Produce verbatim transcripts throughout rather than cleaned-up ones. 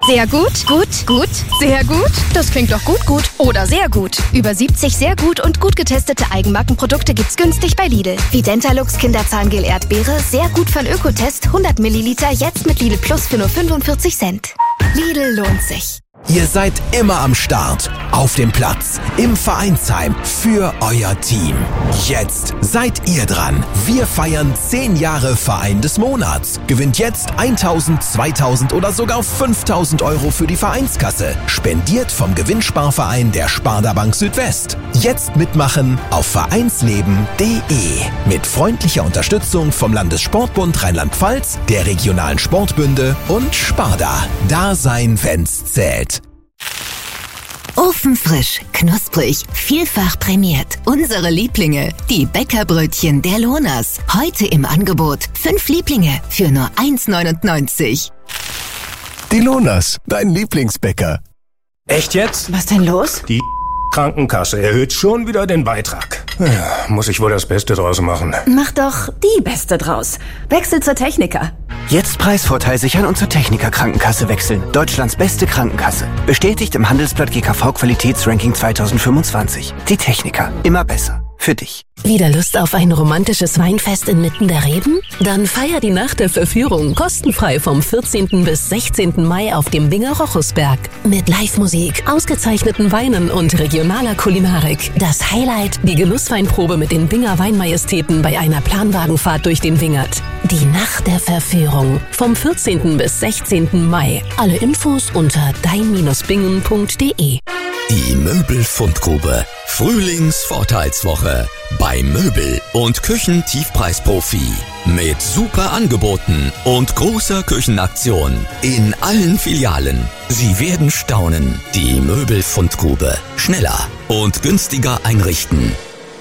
Sehr gut, gut, gut, sehr gut. Das klingt doch gut, gut oder sehr gut. Über siebzig sehr gut und gut getestete Eigenmarkenprodukte gibt's günstig bei Lidl. Wie Dentalux Kinderzahngel Erdbeere, sehr gut von Ökotest, hundert Milliliter, jetzt mit Lidl Plus für nur fünfundvierzig Cent. Lidl lohnt sich. Ihr seid immer am Start, auf dem Platz, im Vereinsheim, für euer Team. Jetzt seid ihr dran. Wir feiern zehn Jahre Verein des Monats. Gewinnt jetzt tausend, zweitausend oder sogar fünftausend Euro für die Vereinskasse. Spendiert vom Gewinnsparverein der Sparda Bank Südwest. Jetzt mitmachen auf vereinsleben punkt de. Mit freundlicher Unterstützung vom Landessportbund Rheinland-Pfalz, der regionalen Sportbünde und Sparda. Da sein, wenn's zählt. Ofenfrisch, knusprig, vielfach prämiert. Unsere Lieblinge, die Bäckerbrötchen der Lohners. Heute im Angebot. Fünf Lieblinge für nur eins neunundneunzig. Die Lohners, dein Lieblingsbäcker. Echt jetzt? Was denn los? Die Krankenkasse erhöht schon wieder den Beitrag. Ja, muss ich wohl das Beste draus machen. Mach doch die Beste draus. Wechsel zur Techniker. Jetzt Preisvorteil sichern und zur Techniker Krankenkasse wechseln. Deutschlands beste Krankenkasse. Bestätigt im Handelsblatt G K V Qualitätsranking zweitausendfünfundzwanzig. Die Techniker. Immer besser. Für dich. Wieder Lust auf ein romantisches Weinfest inmitten der Reben? Dann feier die Nacht der Verführung kostenfrei vom vierzehnten bis sechzehnten Mai auf dem Binger Rochusberg. Mit Live-Musik, ausgezeichneten Weinen und regionaler Kulinarik. Das Highlight, die Genussweinprobe mit den Binger Weinmajestäten bei einer Planwagenfahrt durch den Wingert. Die Nacht der Verführung vom vierzehnten bis sechzehnten Mai. Alle Infos unter dein Bindestrich bingen punkt de. Die Möbelfundgrube. Frühlingsvorteilswoche bei Möbel- und Küchentiefpreisprofi. Mit super Angeboten und großer Küchenaktion in allen Filialen. Sie werden staunen. Die Möbelfundgrube. Schneller und günstiger einrichten.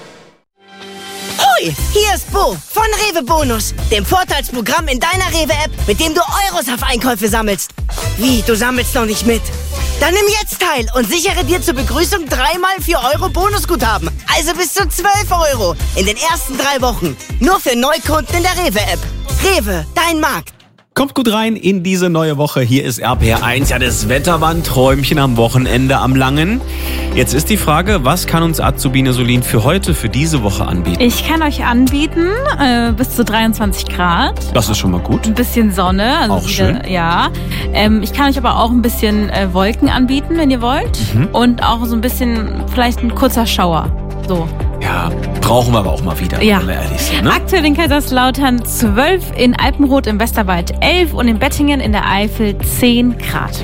Hoi, hier ist Bo von Rewe Bonus, dem Vorteilsprogramm in deiner Rewe-App, mit dem du Euros auf Einkäufe sammelst. Wie, du sammelst noch nicht mit? Dann nimm jetzt teil und sichere dir zur Begrüßung dreimal vier Euro Bonusguthaben. Also bis zu zwölf Euro in den ersten drei Wochen. Nur für Neukunden in der Rewe-App. Rewe, dein Markt. Kommt gut rein in diese neue Woche. Hier ist R P R eins. Ja, das Wetter war ein Träumchen am Wochenende am Langen. Jetzt ist die Frage, was kann uns Azubine Solin für heute, für diese Woche anbieten? Ich kann euch anbieten äh, bis zu dreiundzwanzig Grad. Das ist schon mal gut. Ein bisschen Sonne. Also auch wieder, schön. Ja. Ähm, ich kann euch aber auch ein bisschen äh, Wolken anbieten, wenn ihr wollt. Mhm. Und auch so ein bisschen, vielleicht ein kurzer Schauer. So. Ja, brauchen wir aber auch mal wieder, ja. wenn wir ehrlich sind. Ne? Aktuell in Kaiserslautern zwölf, in Alpenrot im Westerwald elf und in Bettingen in der Eifel zehn Grad.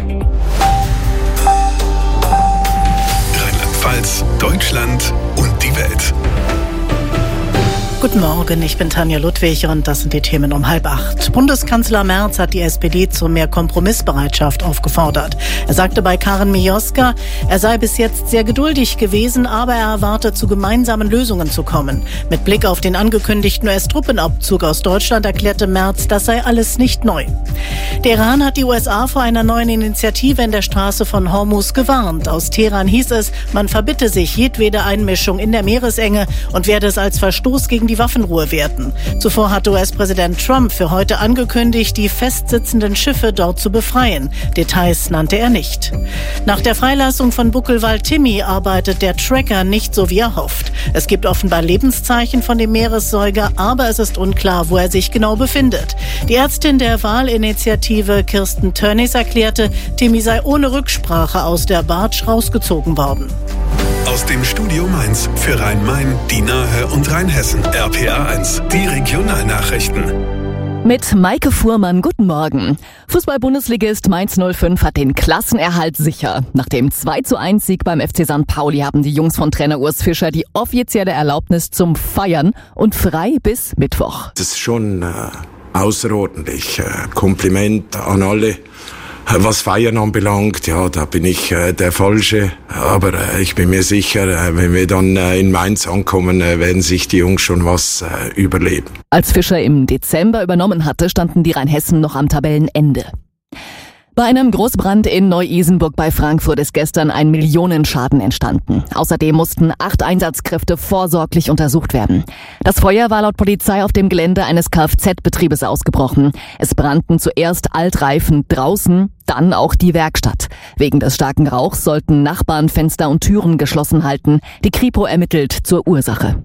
Rheinland-Pfalz, Deutschland und die Welt. Guten Morgen, ich bin Tanja Ludwig und das sind die Themen um halb acht. Bundeskanzler Merz hat die S P D zu mehr Kompromissbereitschaft aufgefordert. Er sagte bei Karin Mioska, er sei bis jetzt sehr geduldig gewesen, aber er erwarte, zu gemeinsamen Lösungen zu kommen. Mit Blick auf den angekündigten U S-Truppenabzug aus Deutschland erklärte Merz, das sei alles nicht neu. Der Iran hat die U S A vor einer neuen Initiative in der Straße von Hormuz gewarnt. Aus Teheran hieß es, man verbitte sich jedwede Einmischung in der Meeresenge und werde es als Verstoß gegen die Waffenruhe werten. Zuvor hatte U S-Präsident Trump für heute angekündigt, die festsitzenden Schiffe dort zu befreien. Details nannte er nicht. Nach der Freilassung von Buckelwald Timmy arbeitet der Tracker nicht so wie er hofft. Es gibt offenbar Lebenszeichen von dem Meeressäuger, aber es ist unklar, wo er sich genau befindet. Die Ärztin der Wahlinitiative Kirsten Tönnies erklärte, Timmy sei ohne Rücksprache aus der Bartsch rausgezogen worden. Aus dem Studio Mainz für Rhein-Main, die Nahe und Rheinhessen. R P R eins, die Regionalnachrichten. Mit Maike Fuhrmann, guten Morgen. Fußball-Bundesligist Mainz null fünf hat den Klassenerhalt sicher. Nach dem zwei zu eins Sieg beim F C Sankt Pauli haben die Jungs von Trainer Urs Fischer die offizielle Erlaubnis zum Feiern und frei bis Mittwoch. Das ist schon äh, außerordentlich. Äh, Kompliment an alle. Was Feiern anbelangt, ja, da bin ich äh, der Falsche. Aber äh, ich bin mir sicher, äh, wenn wir dann äh, in Mainz ankommen, äh, werden sich die Jungs schon was äh, überleben. Als Fischer im Dezember übernommen hatte, standen die Rheinhessen noch am Tabellenende. Bei einem Großbrand in Neu-Isenburg bei Frankfurt ist gestern ein Millionenschaden entstanden. Außerdem mussten acht Einsatzkräfte vorsorglich untersucht werden. Das Feuer war laut Polizei auf dem Gelände eines Kfz-Betriebes ausgebrochen. Es brannten zuerst Altreifen draußen, dann auch die Werkstatt. Wegen des starken Rauchs sollten Nachbarn Fenster und Türen geschlossen halten. Die Kripo ermittelt zur Ursache.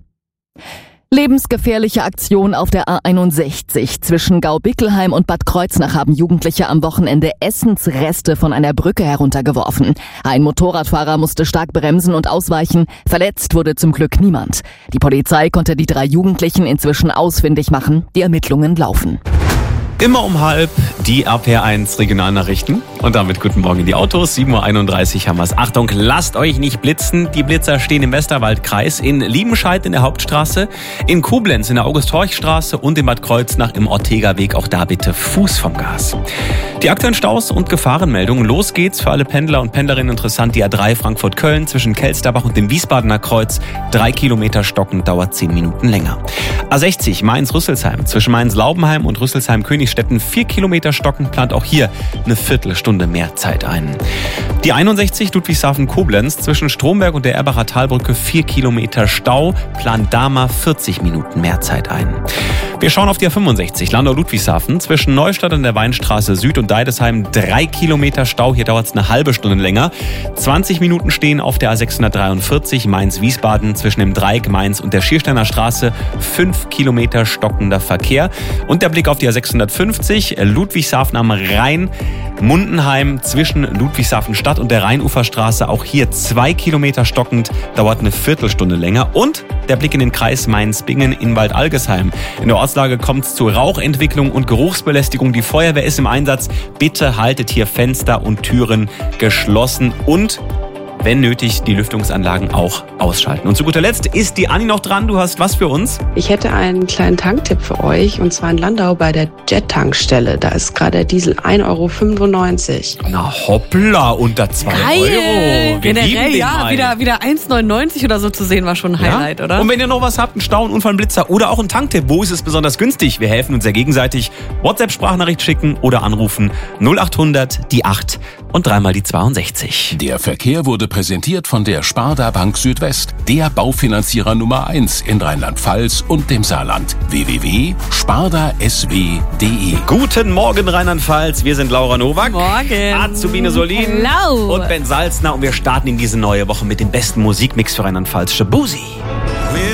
Lebensgefährliche Aktion auf der A einundsechzig. Zwischen Gaubickelheim und Bad Kreuznach haben Jugendliche am Wochenende Essensreste von einer Brücke heruntergeworfen. Ein Motorradfahrer musste stark bremsen und ausweichen. Verletzt wurde zum Glück niemand. Die Polizei konnte die drei Jugendlichen inzwischen ausfindig machen. Die Ermittlungen laufen. Immer um halb die R P R eins Regionalnachrichten. Und damit guten Morgen in die Autos. sieben Uhr einunddreißig haben wir's. Achtung, lasst euch nicht blitzen. Die Blitzer stehen im Westerwaldkreis, in Liebenscheid in der Hauptstraße, in Koblenz in der August-Horch-Straße und in Bad Kreuznach im Ortega-Weg. Auch da bitte Fuß vom Gas. Die aktuellen Staus und Gefahrenmeldungen. Los geht's für alle Pendler und Pendlerinnen interessant. Die A drei Frankfurt-Köln zwischen Kelsterbach und dem Wiesbadener Kreuz. Drei Kilometer stockend, dauert zehn Minuten länger. A sechzig Mainz-Rüsselsheim zwischen Mainz-Laubenheim und Rüsselsheim-Königsstetten. Vier Kilometer stockend, plant auch hier eine Viertelstunde mehr Zeit ein. Die einundsechzig Ludwigshafen-Koblenz zwischen Stromberg und der Erbacher Talbrücke. Vier Kilometer Stau, plant da mal vierzig Minuten mehr Zeit ein. Wir schauen auf die A fünfundsechzig Landau-Ludwigshafen zwischen Neustadt und der Weinstraße Süd und Deidesheim. Drei Kilometer Stau, hier dauert es eine halbe Stunde länger. zwanzig Minuten stehen auf der A sechshundertdreiundvierzig Mainz-Wiesbaden zwischen dem Dreieck Mainz und der Schiersteiner Straße. Fünf Kilometer stockender Verkehr. Und der Blick auf die A sechshundertfünfzig Ludwigshafen am Rhein. Mundenheim zwischen Ludwigshafen Stadt und der Rheinuferstraße. Auch hier zwei Kilometer stockend, dauert eine Viertelstunde länger. Und der Blick in den Kreis Mainz-Bingen in Waldalgesheim. In der Ortslage kommt es zu Rauchentwicklung und Geruchsbelästigung. Die Feuerwehr ist im Einsatz. Bitte haltet hier Fenster und Türen geschlossen und wenn nötig, die Lüftungsanlagen auch ausschalten. Und zu guter Letzt ist die Anni noch dran. Du hast was für uns? Ich hätte einen kleinen Tanktipp für euch und zwar in Landau bei der Jet-Tankstelle. Da ist gerade der Diesel ein Euro fünfundneunzig. Na hoppla, unter zwei Euro. Wir Generell, ja, wieder, wieder eins neunundneunzig oder so zu sehen war schon ein Highlight, ja? Oder? Und wenn ihr noch was habt, einen Stau, einen Unfall, einen Blitzer oder auch einen Tanktipp, wo ist es besonders günstig? Wir helfen uns ja gegenseitig. WhatsApp-Sprachnachricht schicken oder anrufen null achthundert, die acht und dreimal die zweiundsechzig. Der Verkehr wurde präsentiert von der Sparda Bank Südwest, der Baufinanzierer Nummer eins in Rheinland-Pfalz und dem Saarland. w w w punkt sparda s w punkt d e. Guten Morgen Rheinland-Pfalz, wir sind Laura Nowak, Morgen. Azubine Solin Hello. und Ben Salzner und wir starten in diese neue Woche mit dem besten Musikmix für Rheinland-Pfalz, Shabuzi.